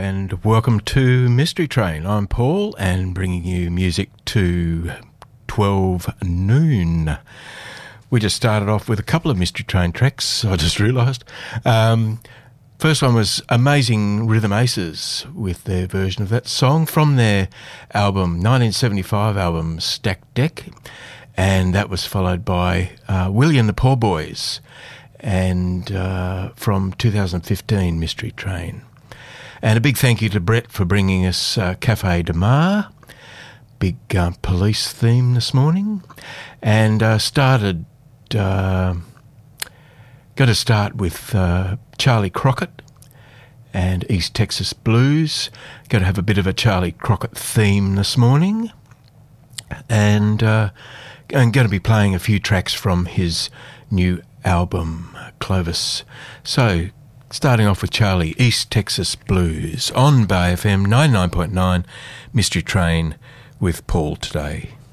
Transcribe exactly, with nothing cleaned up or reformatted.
and welcome to Mystery Train. I'm Paul and bringing you music to twelve noon. We just started off with a couple of Mystery Train tracks, I just realised. Um, first one was Amazing Rhythm Aces with their version of that song from their album, nineteen seventy-five album Stacked Deck, and that was followed by uh, Willie and the Poor Boys and uh, from two thousand fifteen Mystery Train. And a big thank you to Brett for bringing us uh, Cafe de Mar, big uh, police theme this morning, and uh, started, uh, got to start with uh, Charlie Crockett and East Texas Blues. Got to have a bit of a Charlie Crockett theme this morning, and uh, I'm going to be playing a few tracks from his new album, Clovis. So, starting off with Charlie, East Texas Blues, on Bay F M ninety-nine point nine, Mystery Train with Paul today.